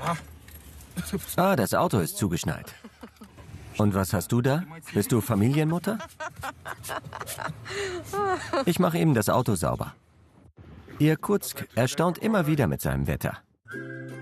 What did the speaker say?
Ah, das Auto ist zugeschnallt. Und was hast du da? Bist du Familienmutter? Ich mache eben das Auto sauber. Irkutsk erstaunt immer wieder mit seinem Wetter.